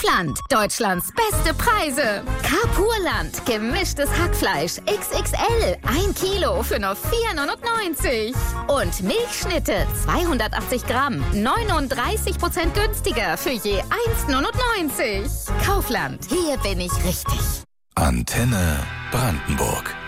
Kaufland. Deutschlands beste Preise. Carpurland. Gemischtes Hackfleisch. XXL. 1 Kilo für nur 4,99 €. Und Milchschnitte. 280 Gramm. 39% günstiger für je 1,99 €. Kaufland. Hier bin ich richtig. Antenne Brandenburg.